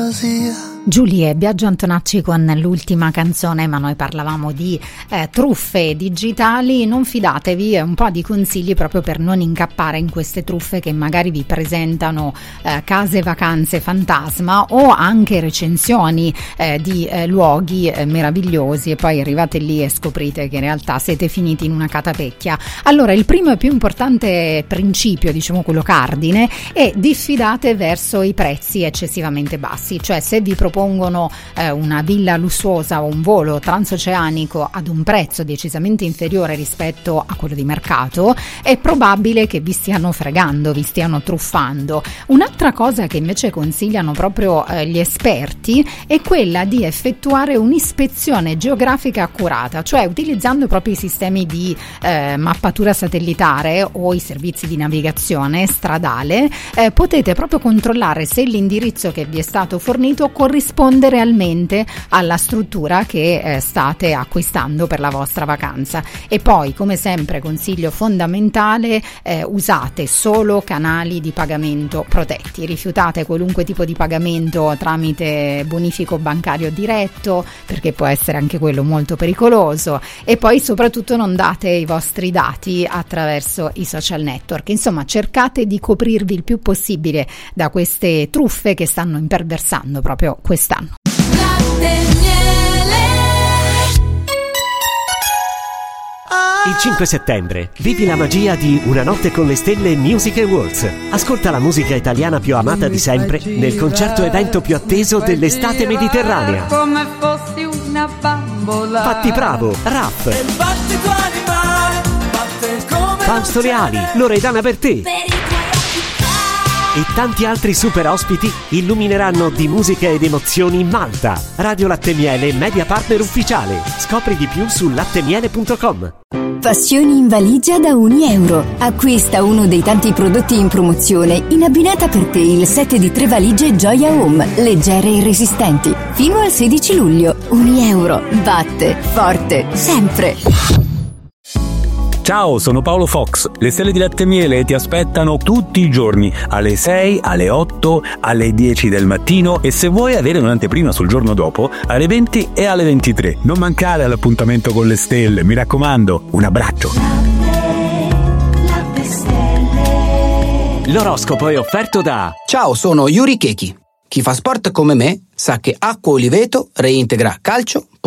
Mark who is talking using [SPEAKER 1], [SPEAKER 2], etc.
[SPEAKER 1] fantasia.
[SPEAKER 2] Giulie, Biagio Antonacci con l'ultima canzone, ma noi parlavamo di truffe digitali. Non fidatevi, un po' di consigli proprio per non incappare in queste truffe che magari vi presentano case vacanze fantasma o anche recensioni di luoghi meravigliosi e poi arrivate lì e scoprite che in realtà siete finiti in una catapecchia. Allora, il primo e più importante principio, diciamo quello cardine, è diffidate verso i prezzi eccessivamente bassi, cioè se vi propongono una villa lussuosa o un volo transoceanico ad un prezzo decisamente inferiore rispetto a quello di mercato, è probabile che vi stiano fregando, vi stiano truffando. Un'altra cosa che invece consigliano proprio gli esperti è quella di effettuare un'ispezione geografica accurata, cioè utilizzando proprio i sistemi di mappatura satellitare o i servizi di navigazione stradale, potete proprio controllare se l'indirizzo che vi è stato fornito corrisponde realmente alla struttura che state acquistando per la vostra vacanza. E poi, come sempre, consiglio fondamentale, usate solo canali di pagamento protetti, rifiutate qualunque tipo di pagamento tramite bonifico bancario diretto, perché può essere anche quello molto pericoloso, e poi soprattutto non date i vostri dati attraverso i social network. Insomma, cercate di coprirvi il più possibile da queste truffe che stanno imperversando proprio quest'anno.
[SPEAKER 3] Il 5 settembre vivi la magia di Una notte con le stelle Music Awards. Ascolta la musica italiana più amata di sempre nel concerto evento più atteso dell'estate mediterranea.
[SPEAKER 4] Come fossi una bambola.
[SPEAKER 3] Patti Bravo, Raff, Fausto Leali, Loredana Bertè e tanti altri super ospiti illumineranno di musica ed emozioni Malta. Radio Latte Miele, media partner ufficiale. Scopri di più su lattemiele.com.
[SPEAKER 5] Passioni in valigia da €1. Acquista uno dei tanti prodotti in promozione in abbinata per te il set di 3 valigie Gioia Home, leggere e resistenti. Fino al 16 luglio. €1. Batte forte sempre.
[SPEAKER 6] Ciao, sono Paolo Fox. Le stelle di Latte Miele ti aspettano tutti i giorni, alle 6, alle 8, alle 10 del mattino e se vuoi avere un'anteprima sul giorno dopo, alle 20 e alle 23. Non mancare all'appuntamento con le stelle, mi raccomando. Un abbraccio.
[SPEAKER 3] L'oroscopo è offerto da...
[SPEAKER 7] Ciao, sono Yuri Keki. Chi fa sport come me sa che acqua Oliveto reintegra calcio,